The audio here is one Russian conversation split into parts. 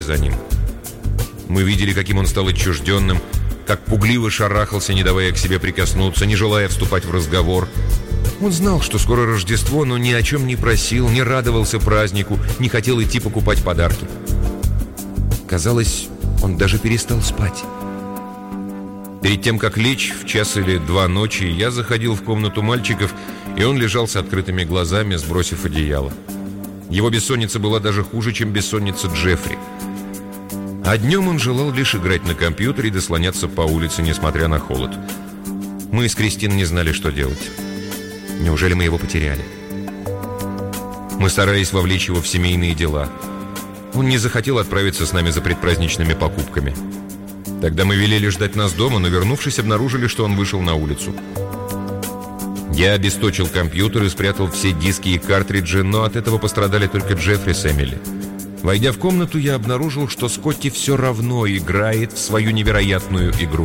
за ним. Мы видели, каким он стал отчужденным, как пугливо шарахался, не давая к себе прикоснуться, не желая вступать в разговор. Он знал, что скоро Рождество, но ни о чем не просил, не радовался празднику, не хотел идти покупать подарки. Казалось, он даже перестал спать. Перед тем, как лечь в 1 или 2 ночи, я заходил в комнату мальчиков, и он лежал с открытыми глазами, сбросив одеяло. Его бессонница была даже хуже, чем бессонница Джеффри. А днем он желал лишь играть на компьютере и дослоняться по улице, несмотря на холод. Мы с Кристин не знали, что делать. Неужели мы его потеряли? Мы старались вовлечь его в семейные дела. Он не захотел отправиться с нами за предпраздничными покупками. Тогда мы велели ждать нас дома, но, вернувшись, обнаружили, что он вышел на улицу. Я обесточил компьютер и спрятал все диски и картриджи, но от этого пострадали только Джеффри с Эмили. Войдя в комнату, я обнаружил, что Скотти все равно играет в свою невероятную игру.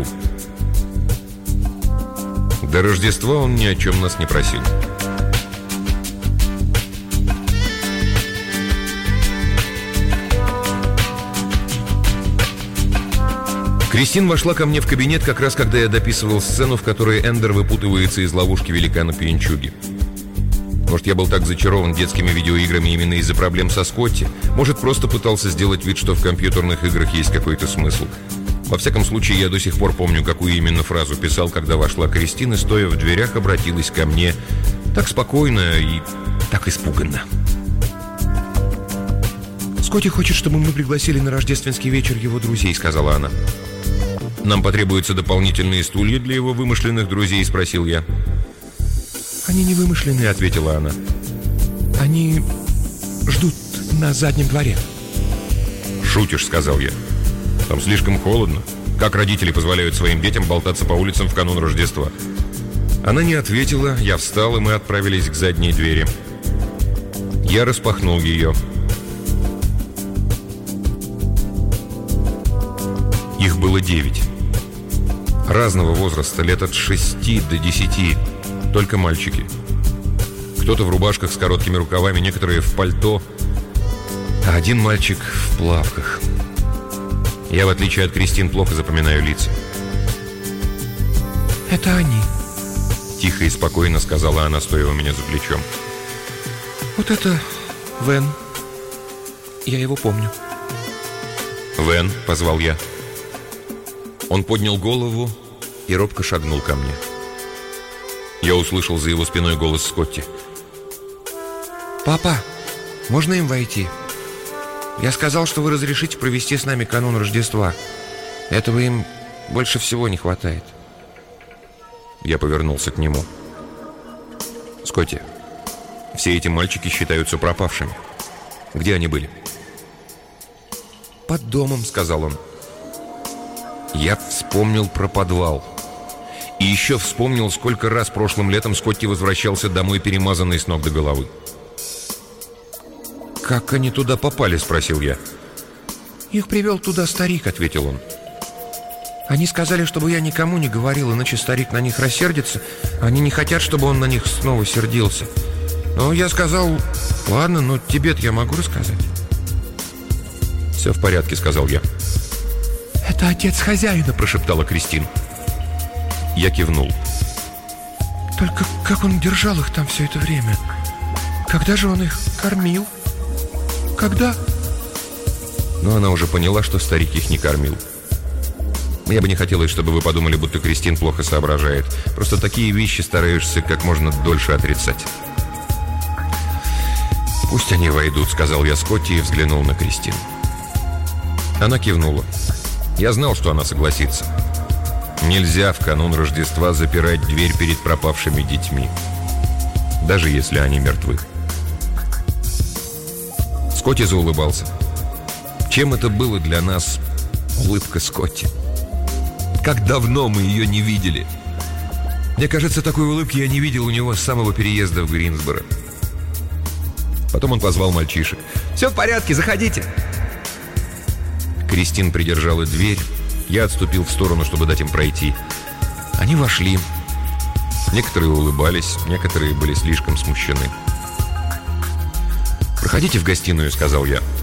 До Рождества он ни о чем нас не просил. Кристин вошла ко мне в кабинет как раз, когда я дописывал сцену, в которой Эндер выпутывается из ловушки великана-пьянчуги. Может, я был так зачарован детскими видеоиграми именно из-за проблем со Скотти. Может, просто пытался сделать вид, что в компьютерных играх есть какой-то смысл. Во всяком случае, я до сих пор помню, какую именно фразу писал, когда вошла Кристин и, стоя в дверях, обратилась ко мне так спокойно и так испуганно. «Скотти хочет, чтобы мы пригласили на рождественский вечер его друзей», — сказала она. «Нам потребуются дополнительные стулья для его вымышленных друзей?» — спросил я. «Они не вымышленные», — ответила она. «Они ждут на заднем дворе». «Шутишь», — сказал я. «Там слишком холодно. Как родители позволяют своим детям болтаться по улицам в канун Рождества?» Она не ответила, я встал, и мы отправились к задней двери. Я распахнул ее. Их было 9. Разного возраста, лет от 6 до 10. Только мальчики. Кто-то в рубашках с короткими рукавами, некоторые в пальто, а один мальчик в плавках. Я, в отличие от Кристин, плохо запоминаю лица. «Это они», — тихо и спокойно сказала она, стоя у меня за плечом. «Вот это Вен. Я его помню». «Вен», — позвал я. Он поднял голову и робко шагнул ко мне. Я услышал за его спиной голос Скотти. «Папа, можно им войти? Я сказал, что вы разрешите провести с нами канун Рождества. Этого им больше всего не хватает». Я повернулся к нему. «Скотти, все эти мальчики считаются пропавшими. Где они были?» «Под домом», — сказал он. Я вспомнил про подвал. И еще вспомнил, сколько раз прошлым летом Скотти возвращался домой, перемазанный с ног до головы. «Как они туда попали?» — спросил я. «Их привел туда старик», — ответил он. «Они сказали, чтобы я никому не говорил, иначе старик на них рассердится. Они не хотят, чтобы он на них снова сердился. Но я сказал, ладно, но тебе-то я могу рассказать». «Все в порядке», — сказал я. «Это отец хозяина», — прошептала Кристин. Я кивнул. «Только как он держал их там все это время? Когда же он их кормил? Когда?» Но она уже поняла, что старик их не кормил. Я бы не хотелось, чтобы вы подумали, будто Кристин плохо соображает. Просто такие вещи стараешься как можно дольше отрицать. «Пусть они войдут», — сказал я Скотти и взглянул на Кристин. Она кивнула. Я знал, что она согласится. Нельзя в канун Рождества запирать дверь перед пропавшими детьми, даже если они мертвы. Скотти заулыбался. Чем это было для нас, улыбка Скотти? Как давно мы ее не видели! Мне кажется, такой улыбки я не видел у него с самого переезда в Гринсборо. Потом он позвал мальчишек. «Все в порядке, заходите!» Кристин придержала дверь. Я отступил в сторону, чтобы дать им пройти. Они вошли. Некоторые улыбались, некоторые были слишком смущены. «Проходите в гостиную», — сказал я.